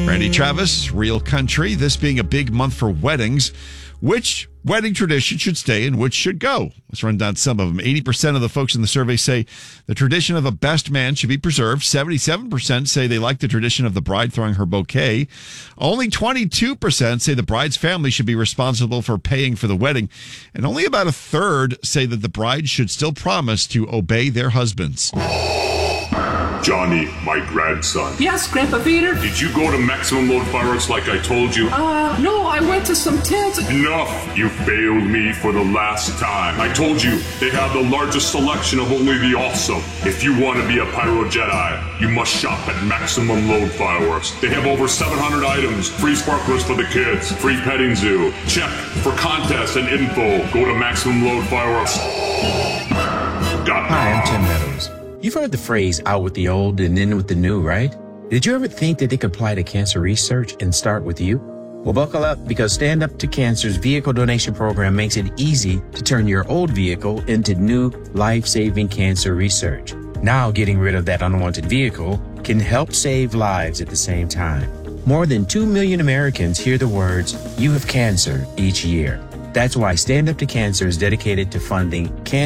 Randy Travis, Real Country. This being a big month for weddings, which wedding tradition should stay and which should go? Let's run down some of them. 80% of the folks in the survey say the tradition of a best man should be preserved. 77% say they like the tradition of the bride throwing her bouquet. Only 22% say the bride's family should be responsible for paying for the wedding. And only about a third say that the bride should still promise to obey their husbands. Johnny, my grandson. Yes, Grandpa Peter? Did you go to Maximum Load Fireworks like I told you? No, I went to some tents. Enough! You failed me for the last time. I told you, they have the largest selection of only the awesome. If you want to be a Pyro Jedi, you must shop at Maximum Load Fireworks. They have over 700 items, free sparklers for the kids, free petting zoo. Check for contests and info. Go to Maximum Load Fireworks. Hi, I'm Tim Meadows. You've heard the phrase out with the old and in with the new, right? Did you ever think that they could apply to cancer research and start with you? Well, buckle up, because Stand Up to Cancer's vehicle donation program makes it easy to turn your old vehicle into new life-saving cancer research. Now, getting rid of that unwanted vehicle can help save lives at the same time. More than 2 million Americans hear the words, "You have cancer," each year. That's why Stand Up to Cancer is dedicated to funding cancer